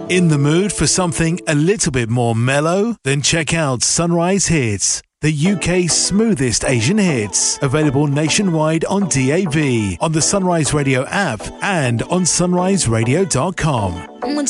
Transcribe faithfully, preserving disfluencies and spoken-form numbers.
In the mood for something a little bit more mellow? Then check out Sunrise Hits, the U K's smoothest Asian hits. Available nationwide on D A B, on the Sunrise Radio app and on sunrise radio dot com.